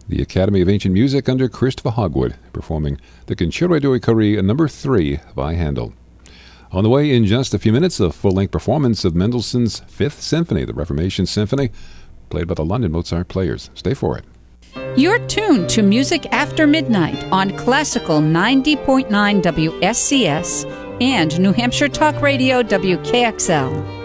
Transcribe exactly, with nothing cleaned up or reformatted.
the Academy of Ancient Music under Christopher Hogwood, performing the Concerto e Corée number three by Handel. On the way in just a few minutes, a full-length performance of Mendelssohn's Fifth Symphony, the Reformation Symphony, played by the London Mozart Players. Stay for it. You're tuned to Music After Midnight on Classical ninety point nine W S C S and New Hampshire Talk Radio W K X L.